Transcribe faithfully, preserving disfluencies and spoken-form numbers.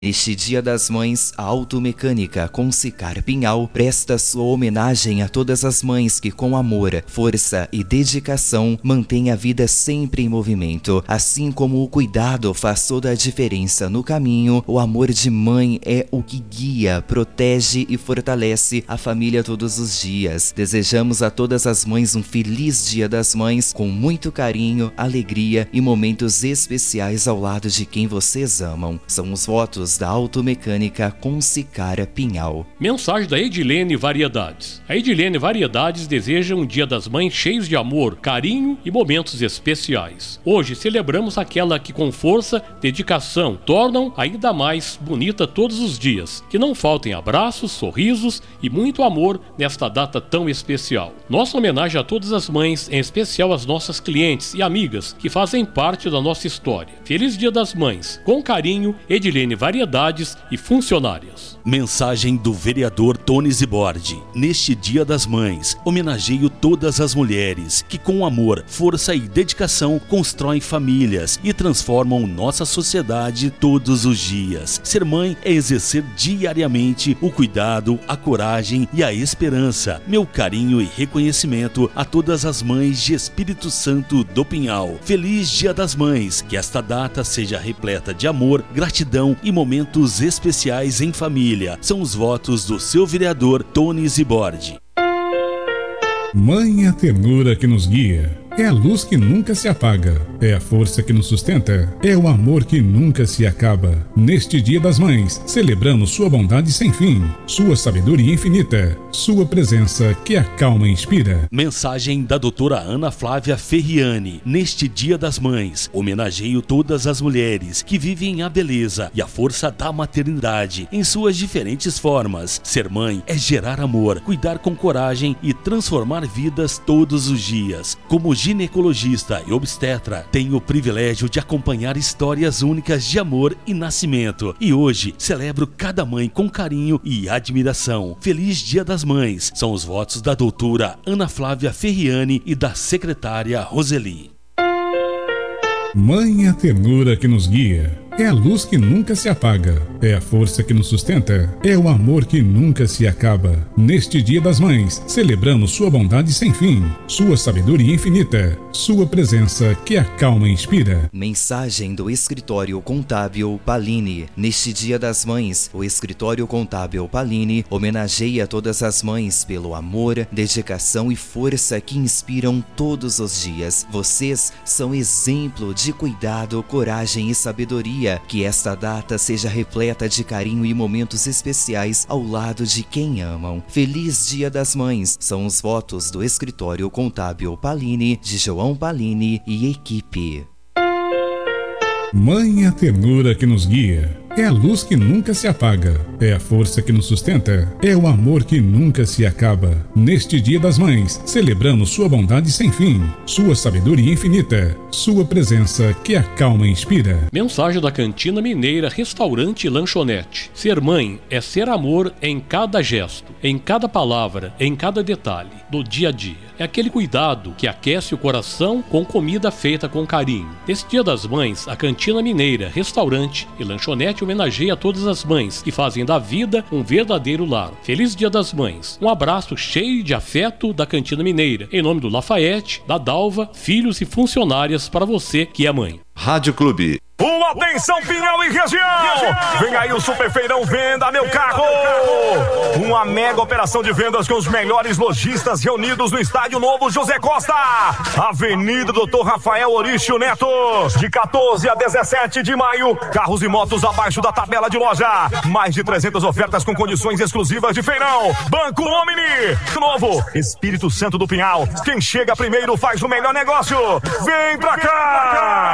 Neste Dia das Mães, a Automecânica Consicar Pinhal presta sua homenagem a todas as mães que com amor, força e dedicação mantêm a vida sempre em movimento. Assim como o cuidado faz toda a diferença no caminho, o amor de mãe é o que guia, protege e fortalece a família todos os dias. Desejamos a todas as mães um feliz Dia das Mães, com muito carinho, alegria e momentos especiais ao lado de quem vocês amam. São os votos da Automecânica Consicar Pinhal. Mensagem da Edilene Variedades. A Edilene Variedades deseja um Dia das Mães cheio de amor, carinho e momentos especiais. Hoje celebramos aquela que com força, dedicação, tornam ainda mais bonita todos os dias. Que não faltem abraços, sorrisos e muito amor nesta data tão especial. Nossa homenagem a todas as mães, em especial às nossas clientes e amigas que fazem parte da nossa história. Feliz Dia das Mães. Com carinho, Edilene Variedades e funcionárias. Mensagem do vereador Tony Zibordi. Neste Dia das Mães, homenageio todas as mulheres que com amor, força e dedicação constroem famílias e transformam nossa sociedade todos os dias. Ser mãe é exercer diariamente o cuidado, a coragem e a esperança. Meu carinho e reconhecimento a todas as mães de Espírito Santo do Pinhal. Feliz Dia das Mães, que esta data seja repleta de amor, gratidão e momentos especiais em família. São os votos do seu vereador Tony Zibordi. Mãe é a ternura que nos guia, é a luz que nunca se apaga, é a força que nos sustenta, é o amor que nunca se acaba. Neste Dia das Mães, celebramos sua bondade sem fim, sua sabedoria infinita, sua presença que acalma e inspira. Mensagem da doutora Ana Flávia Ferriani. Neste Dia das Mães, homenageio todas as mulheres que vivem a beleza e a força da maternidade em suas diferentes formas. Ser mãe é gerar amor, cuidar com coragem e transformar vidas todos os dias. Como ginecologista e obstetra, tenho o privilégio de acompanhar histórias únicas de amor e nascimento. E hoje celebro cada mãe com carinho e admiração. Feliz Dia das Mães. São os votos da doutora Ana Flávia Ferriani e da secretária Roseli. Mãe é a ternura que nos guia, é a luz que nunca se apaga, é a força que nos sustenta, é o amor que nunca se acaba. Neste Dia das Mães, celebramos sua bondade sem fim, sua sabedoria infinita, sua presença que acalma e inspira. Mensagem do Escritório Contábil Palini. Neste Dia das Mães, o Escritório Contábil Palini homenageia todas as mães pelo amor, dedicação e força que inspiram todos os dias. Vocês são exemplo de cuidado, coragem e sabedoria. Que esta data seja repleta de carinho e momentos especiais ao lado de quem amam. Feliz Dia das Mães. São os votos do Escritório Contábil Palini, de João Palini e equipe. Mãe é a ternura que nos guia, é a luz que nunca se apaga, é a força que nos sustenta, é o amor que nunca se acaba. Neste Dia das Mães, celebramos sua bondade sem fim, sua sabedoria infinita, sua presença que acalma e inspira. Mensagem da Cantina Mineira Restaurante e Lanchonete. Ser mãe é ser amor em cada gesto, em cada palavra, em cada detalhe do dia a dia. É aquele cuidado que aquece o coração com comida feita com carinho. Neste Dia das Mães, a Cantina Mineira Restaurante e Lanchonete homenageia todas as mães que fazem da vida um verdadeiro lar. Feliz Dia das Mães. Um abraço cheio de afeto da Cantina Mineira. Em nome do Lafayette, da Dalva, filhos e funcionárias para você que é mãe. Rádio Clube. Uma atenção, Pinhal e região! Vem aí o Super Feirão Venda Meu Carro! Uma mega operação de vendas com os melhores lojistas reunidos no Estádio Novo José Costa, Avenida doutor Rafael Orício Neto, de quatorze a dezessete de maio. Carros e motos abaixo da tabela de loja. Mais de trezentas ofertas com condições exclusivas de feirão. Banco Omni Novo, Espírito Santo do Pinhal. Quem chega primeiro faz o melhor negócio. Vem pra cá!